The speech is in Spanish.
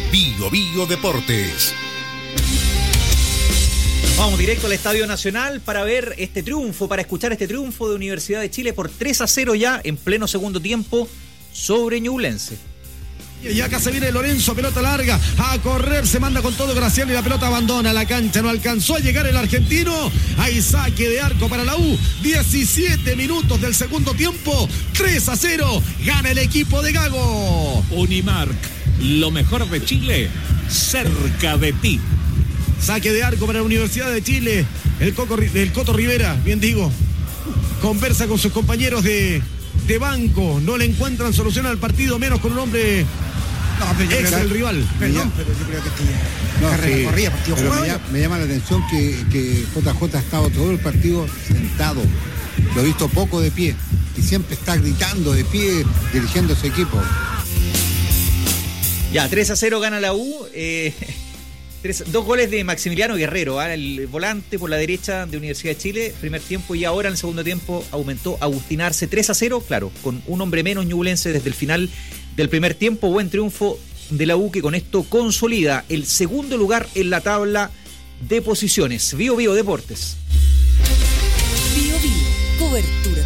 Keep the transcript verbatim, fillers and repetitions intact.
Bio Bio Deportes. Vamos directo al Estadio Nacional para ver este triunfo, para escuchar este triunfo de Universidad de Chile por tres a cero ya en pleno segundo tiempo sobre Ñublense. Y acá se viene Lorenzo, pelota larga, a correr, se manda con todo Graciano y la pelota abandona la cancha, no alcanzó a llegar el argentino, hay saque de arco para la U, diecisiete minutos del segundo tiempo, tres a cero, gana el equipo de Gago. Unimark, lo mejor de Chile, cerca de ti. Saque de arco para la Universidad de Chile, el, Coco, el Coto Rivera, bien digo, conversa con sus compañeros de, de banco, no le encuentran solución al partido, menos con un hombre... No, pero ex el rival. Perdón, pero yo creo que este no, carrera sí, corrida, partido pero jugado. Me llama, me llama la atención que, que J J ha estado todo el partido sentado. Lo he visto poco de pie. Y siempre está gritando de pie, dirigiendo a su equipo. Ya, tres a cero gana la U. Eh, tres, dos goles de Maximiliano Guerrero, ¿eh? El volante por la derecha de Universidad de Chile. Primer tiempo y ahora en el segundo tiempo aumentó Agustín Arce. tres a cero, claro, con un hombre menos ñublense desde el final del primer tiempo. Buen triunfo de la U que con esto consolida el segundo lugar en la tabla de posiciones. Bio Bio Deportes. Bio Bio, cobertura